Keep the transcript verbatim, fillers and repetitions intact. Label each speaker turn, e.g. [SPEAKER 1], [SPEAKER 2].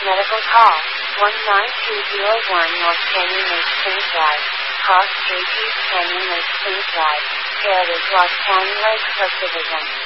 [SPEAKER 1] Medical call, one nine two zero one North Canyon Lake Springs Drive, Cross Street East Canyon Lake Springs Drive, Heritage Los Canyon Lake Subdivision.